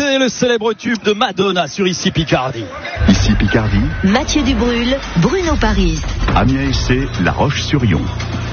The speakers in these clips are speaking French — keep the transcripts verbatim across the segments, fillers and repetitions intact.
C'était le célèbre tube de Madonna sur Ici Picardie. Ici Picardie. Mathieu Dubrul, Bruno Paris. Amiens S C, La Roche-sur-Yon.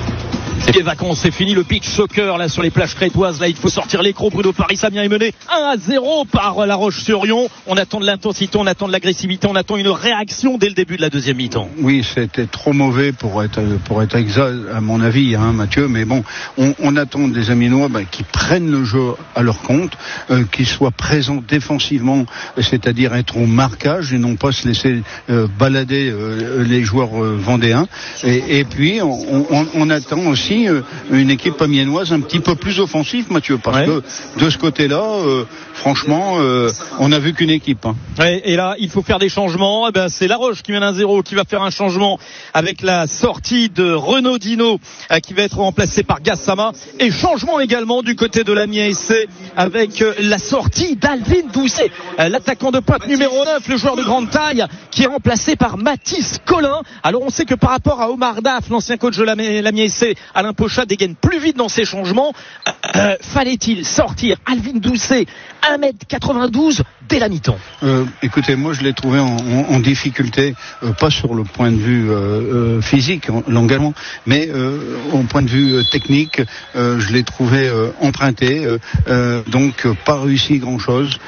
Les vacances, c'est fini, le beach soccer là sur les plages crétoises. Là, il faut sortir l'écran. Bruno Paris, Amiens est mené un à zéro par La Roche-sur-Yon. On attend de l'intensité, on attend de l'agressivité, on attend une réaction dès le début de la deuxième mi-temps. Oui, c'était trop mauvais pour être pour être exact à mon avis, hein, Mathieu. Mais bon, on, on attend des Amiénois bah, qui prennent le jeu à leur compte, euh, qui soient présents défensivement, c'est-à-dire être au marquage et non pas se laisser euh, balader euh, les joueurs euh, vendéens. Et, et puis, on, on, on attend aussi une équipe amiénoise un petit peu plus offensive, Mathieu, parce ouais. que de ce côté-là, euh, franchement, euh, on n'a vu qu'une équipe. Hein. Ouais, et là, il faut faire des changements. Eh ben, c'est La Roche qui mène un zéro, qui va faire un changement avec la sortie de Renaud Dino, euh, qui va être remplacé par Gassama. Et changement également du côté de l'Amiens S C avec euh, la sortie d'Alvin Doucet, euh, l'attaquant de pointe numéro neuf, le joueur de grande taille, qui est remplacé par Mathis Collin. Alors, on sait que par rapport à Omar Daf, l'ancien coach de l'Amiens S C, Alain Pochat dégaine plus vite dans ses changements. Euh, fallait-il sortir Alvin Doucet, un mètre quatre-vingt-douze dès la mi-temps? euh, Écoutez, moi je l'ai trouvé en, en, en difficulté, euh, pas sur le point de vue euh, euh, physique, l'engagement, mais euh, au point de vue euh, technique, euh, je l'ai trouvé euh, emprunté, euh, euh, donc euh, pas réussi grand-chose.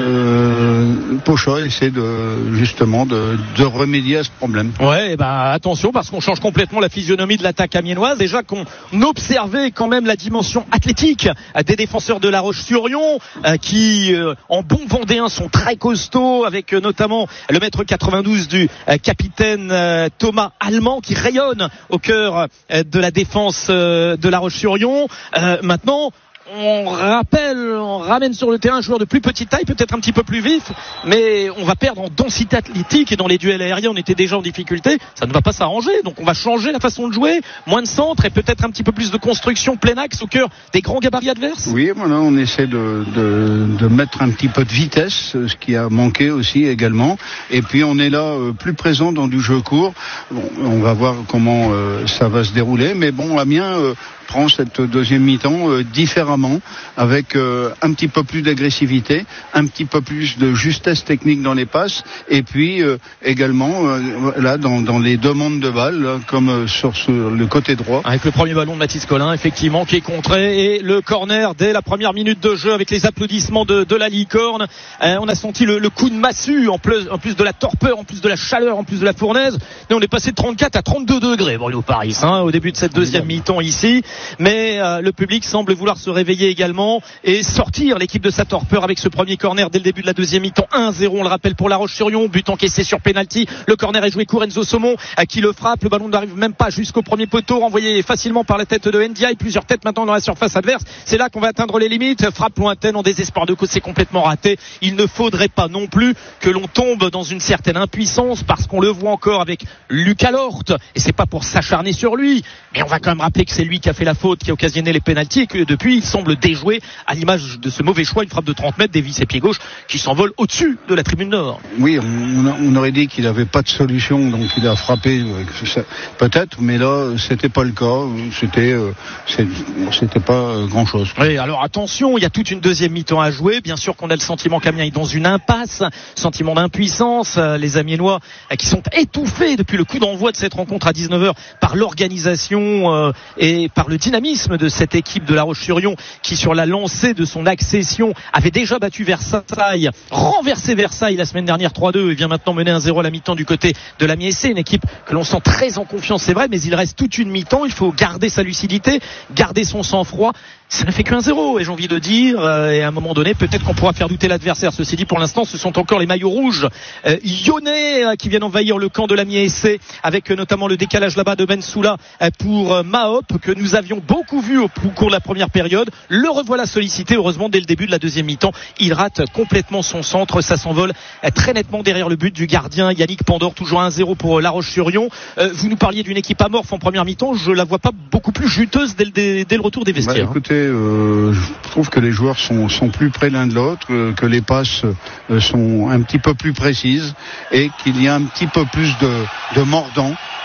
Euh, Pochat essaie de, justement de, de remédier à ce problème. Ouais, bah attention, parce qu'on change complètement la physionomie de l'attaque amiénoise. Déjà qu'on observait quand même la dimension athlétique des défenseurs de La Roche-sur-Yon, euh, qui euh, en bon vendéen sont très costauds, avec euh, notamment le mètre quatre-vingt-douze du euh, capitaine euh, Thomas Allemand, qui rayonne au cœur euh, de la défense euh, de La Roche-sur-Yon. Euh, maintenant, on rappelle, on ramène sur le terrain un joueur de plus petite taille, peut-être un petit peu plus vif, mais on va perdre en densité athlétique, et dans les duels aériens on était déjà en difficulté. Ça ne va pas s'arranger, donc on va changer la façon de jouer, moins de centre et peut-être un petit peu plus de construction plein axe au cœur des grands gabarits adverses. Oui, voilà, on essaie de, de, de mettre un petit peu de vitesse, ce qui a manqué aussi également, et puis on est là euh, plus présent dans du jeu court. Bon, on va voir comment euh, ça va se dérouler, mais bon, Amiens euh, prend cette deuxième mi-temps euh, différemment, avec euh, un petit peu plus d'agressivité, un petit peu plus de justesse technique dans les passes, et puis euh, également euh, là dans, dans les demandes de balles, là, comme euh, sur, sur le côté droit. Avec le premier ballon de Mathis Collin, effectivement, qui est contré, et le corner dès la première minute de jeu avec les applaudissements de, de la licorne. Euh, on a senti le, le coup de massue, en plus, en plus de la torpeur, en plus de la chaleur, en plus de la fournaise. Et on est passé de trente-quatre à trente-deux degrés, Bruno Paris, hein, au début de cette deuxième mi-temps ici. Mais euh, le public semble vouloir se réveiller également et sortir l'équipe de sa torpeur avec ce premier corner dès le début de la deuxième mi-temps. un zéro, on le rappelle, pour La Roche-sur-Yon, but encaissé sur penalty. Le corner est joué court, Enzo Saumon à qui le frappe, le ballon n'arrive même pas jusqu'au premier poteau, renvoyé facilement par la tête de Ndiaye, plusieurs têtes maintenant dans la surface adverse. C'est là qu'on va atteindre les limites. Frappe lointaine en désespoir de cause, c'est complètement raté. Il ne faudrait pas non plus que l'on tombe dans une certaine impuissance, parce qu'on le voit encore avec Lucas Lorte, et c'est pas pour s'acharner sur lui, mais on va quand même rappeler que c'est lui qui a fait la faute, qui a occasionné les pénaltys, et que depuis il semble déjoué, à l'image de ce mauvais choix, une frappe de trente mètres, dévie ses pieds gauche qui s'envole au-dessus de la tribune nord. Oui, on, on aurait dit qu'il n'avait pas de solution, donc il a frappé peut-être, mais là c'était pas le cas, c'était euh, c'était pas euh, grand chose. Oui, alors attention, il y a toute une deuxième mi-temps à jouer. Bien sûr qu'on a le sentiment qu'Amiens est dans une impasse, sentiment d'impuissance, les Amiénois qui sont étouffés depuis le coup d'envoi de cette rencontre à dix-neuf heures par l'organisation euh, et par le dynamisme de cette équipe de La Roche-sur-Yon, qui sur la lancée de son accession avait déjà battu Versailles, renversé Versailles la semaine dernière trois deux, et vient maintenant mener un zéro à la mi-temps du côté de l'Amiens S C, une équipe que l'on sent très en confiance, c'est vrai, mais il reste toute une mi-temps, il faut garder sa lucidité, garder son sang-froid. Ça ne fait qu'un zéro, et j'ai envie de dire, euh, et à un moment donné, peut-être qu'on pourra faire douter l'adversaire. Ceci dit, pour l'instant, ce sont encore les maillots rouges euh, lyonnais euh, qui viennent envahir le camp de l'Amiens S C, avec euh, notamment le décalage là-bas de Bensoula euh, pour euh, Mahop, que nous avions beaucoup vu au cours de la première période. Le revoilà sollicité, heureusement, dès le début de la deuxième mi-temps. Il rate complètement son centre, ça s'envole euh, très nettement derrière le but du gardien Yannick Pandore, toujours un zéro pour euh, La Roche-sur-Yon. Euh, vous nous parliez d'une équipe amorphe en première mi-temps, je la vois pas beaucoup plus juteuse dès le, dès, dès le retour des vestiaires. Bah, écoutez, Euh, je trouve que les joueurs sont, sont plus près l'un de l'autre, euh, que les passes euh, sont un petit peu plus précises, et qu'il y a un petit peu plus de, de mordant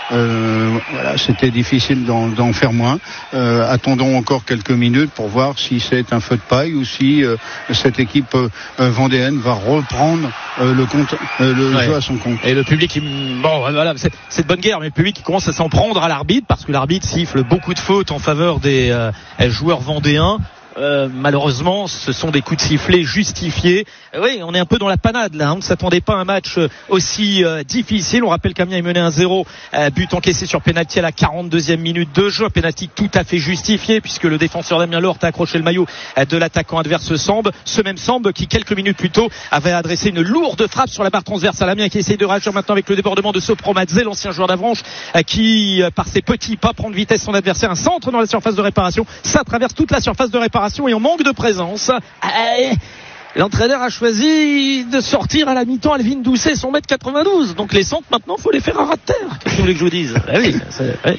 Euh, voilà, c'était difficile d'en, d'en faire moins. Euh, attendons encore quelques minutes pour voir si c'est un feu de paille ou si euh, cette équipe euh, vendéenne va reprendre euh, le compte, euh, le ouais. jeu à son compte. Et le public, il... bon, voilà, c'est, c'est de bonne guerre, mais le public commence à s'en prendre à l'arbitre parce que l'arbitre siffle beaucoup de fautes en faveur des euh, joueurs vendéens. Euh, malheureusement, ce sont des coups de sifflet justifiés. Euh, oui, on est un peu dans la panade là. On ne s'attendait pas à un match aussi euh, difficile. On rappelle qu'Amiens est mené un zéro, euh, but encaissé sur pénalty à la quarante-deuxième minute de jeu. Pénalty tout à fait justifié puisque le défenseur Damien Lort a accroché le maillot euh, de l'attaquant adverse Sambe. Ce même Sambe qui quelques minutes plus tôt avait adressé une lourde frappe sur la barre transversale à Amiens, qui essaye de réagir maintenant avec le débordement de Sopromadze, l'ancien joueur d'Avranches, euh, qui euh, par ses petits pas prend de vitesse son adversaire. Un centre dans la surface de réparation. Ça traverse toute la surface de réparation. Et on manque de présence. L'entraîneur a choisi de sortir à la mi-temps Alvin Doucet, son mètre quatre-vingt-douze. Donc les centres maintenant, faut les faire à ras de terre. Qu'est-ce que vous voulez que je vous dise? Ah oui, c'est, ouais.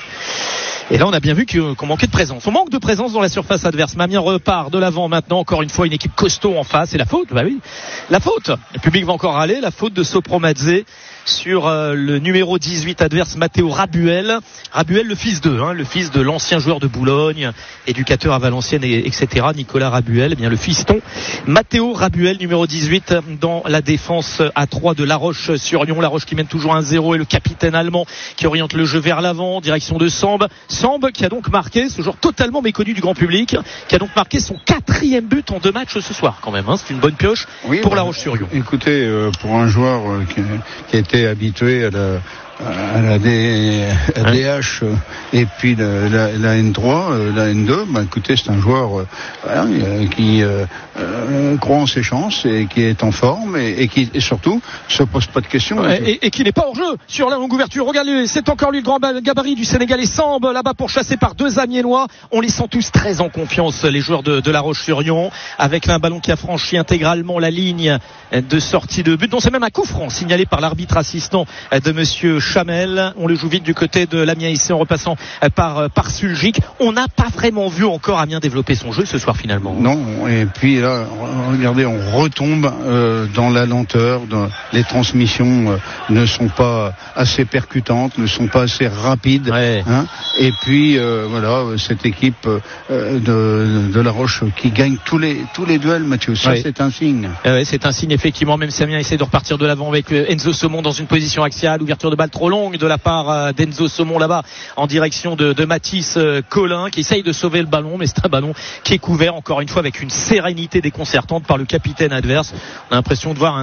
Et là, on a bien vu qu'on manquait de présence. On manque de présence dans la surface adverse. Amiens repart de l'avant maintenant. Encore une fois, une équipe costaud en face. Et la faute, bah oui, la faute. Le public va encore râler. La faute de Sopromadze sur euh, le numéro dix-huit adverse, Matteo Rabuel. Rabuel, le fils de, hein, le fils de l'ancien joueur de Boulogne, éducateur à Valenciennes, et, etc. Nicolas Rabuel, eh bien le fiston. Matteo Rabuel, numéro dix-huit, dans la défense à trois de La Roche-sur-Yon. La Roche qui mène toujours un zéro et le capitaine allemand qui oriente le jeu vers l'avant, direction de Sambe. Sambe qui a donc marqué, ce joueur totalement méconnu du grand public, qui a donc marqué son quatrième but en deux matchs ce soir quand même. Hein. C'est une bonne pioche oui, pour bah, La Roche-sur-Yon. Écoutez, euh, pour un joueur euh, qui, qui a été habitué à la, à la D, à D H euh, et puis la, la, la N trois, euh, la N deux, bah, écoutez, c'est un joueur euh, voilà, euh, qui euh, euh, croit en ses chances et qui est en forme et, et qui et surtout se pose pas de questions. Ouais, et, et qui n'est pas hors jeu sur la longue ouverture. Regardez, c'est encore lui le grand gabarit du Sénégalais Sambe là-bas pourchassé par deux Amiénois. On les sent tous très en confiance, les joueurs de, de La Roche-sur-Yon, avec un ballon qui a franchi intégralement la ligne de sortie de but. Non, c'est même un coup franc signalé par l'arbitre assistant de Monsieur Chamel. On le joue vite du côté de l'Amiens ici en repassant par, par Suljic. On n'a pas vraiment vu encore Amiens développer son jeu ce soir finalement. Non, et puis là, regardez, on retombe euh, dans la lenteur. Dans, les transmissions euh, ne sont pas assez percutantes, ne sont pas assez rapides. Ouais. Hein, et puis euh, voilà, cette équipe euh, de, de La Roche qui gagne tous les, tous les duels, Mathieu. Ça, ouais. C'est un signe. Euh, ouais, c'est un signe effectivement, même si Amiens essaie de repartir de l'avant avec Enzo Saumon dans une position axiale, ouverture de balle trop longue de la part d'Enzo Saumon là-bas en direction de, de Mathis Collin qui essaye de sauver le ballon, mais c'est un ballon qui est couvert encore une fois avec une sérénité déconcertante par le capitaine adverse. On a l'impression de voir un